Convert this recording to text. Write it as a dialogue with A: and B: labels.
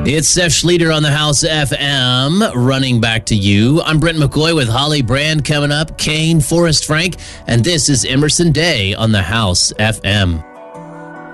A: It's Seth Schleter on the House FM, running back to you. I'm Brent McCoy with Holly Brand coming up, Kane, Forrest Frank, and this is Emerson Day on the House FM.